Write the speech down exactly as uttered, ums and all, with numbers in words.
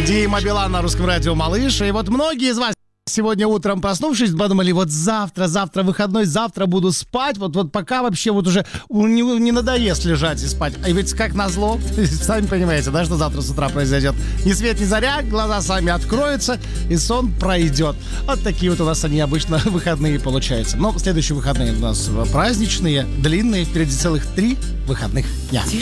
Дима Билан на Русском радио «Малыш». И вот многие из вас сегодня утром, проснувшись, подумали, вот завтра, завтра выходной, завтра буду спать, вот, вот пока вообще вот уже не, не надоест лежать и спать. А ведь как назло, сами понимаете, да, что завтра с утра произойдет. Ни свет, ни заря, глаза сами откроются, и сон пройдет. Вот такие вот у нас они обычно выходные получаются. Но следующие выходные у нас праздничные, длинные, впереди целых три выходных дня.